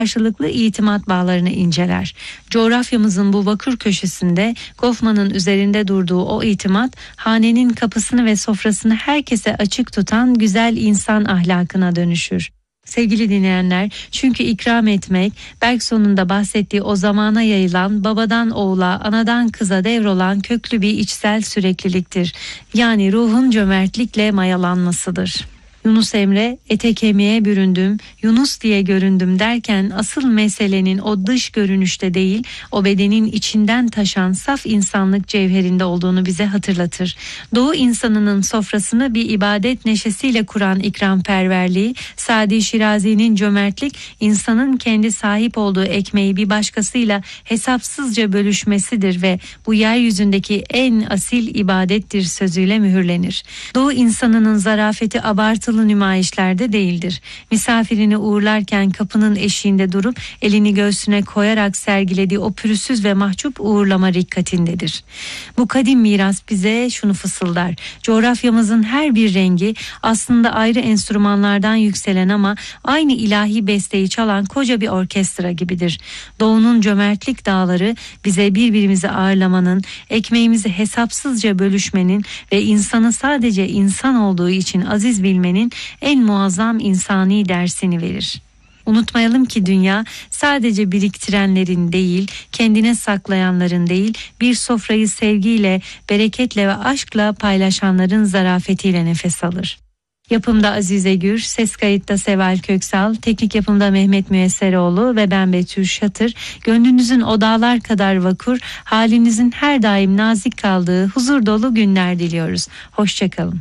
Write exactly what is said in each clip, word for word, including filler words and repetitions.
karşılıklı itimat bağlarını inceler. Coğrafyamızın bu vakur köşesinde Goffman'ın üzerinde durduğu o itimat, hanenin kapısını ve sofrasını herkese açık tutan güzel insan ahlakına dönüşür. Sevgili dinleyenler, çünkü ikram etmek, Bergson'un da bahsettiği o zamana yayılan, babadan oğula, anadan kıza devrolan köklü bir içsel sürekliliktir. Yani ruhun cömertlikle mayalanmasıdır. Yunus Emre, ete kemiğe büründüm, Yunus diye göründüm derken asıl meselenin o dış görünüşte değil, o bedenin içinden taşan saf insanlık cevherinde olduğunu bize hatırlatır. Doğu insanının sofrasını bir ibadet neşesiyle kuran ikramperverliği, Sadi Şirazi'nin cömertlik, insanın kendi sahip olduğu ekmeği bir başkasıyla hesapsızca bölüşmesidir ve bu yeryüzündeki en asil ibadettir sözüyle mühürlenir. Doğu insanının zarafeti abartılı nümayişlerde değildir. Misafirini uğurlarken kapının eşiğinde durup elini göğsüne koyarak sergilediği o pürüzsüz ve mahcup uğurlama rikkatindedir. Bu kadim miras bize şunu fısıldar: coğrafyamızın her bir rengi aslında ayrı enstrümanlardan yükselen ama aynı ilahi besteyi çalan koca bir orkestra gibidir. Doğunun cömertlik dağları bize birbirimizi ağırlamanın, ekmeğimizi hesapsızca bölüşmenin ve insanı sadece insan olduğu için aziz bilmenin en muazzam insani dersini verir. Unutmayalım ki dünya sadece biriktirenlerin değil, kendine saklayanların değil, bir sofrayı sevgiyle, bereketle ve aşkla paylaşanların zarafetiyle nefes alır. Yapımda Azize Gür, ses kayıtta Seval Köksal, teknik yapımda Mehmet Müesseroğlu ve ben Betül Şatır. Gönlünüzün o dağlar kadar vakur, halinizin her daim nazik kaldığı huzur dolu günler diliyoruz. Hoşçakalın.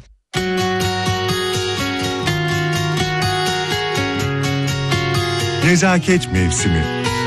Nezaket mevsimi.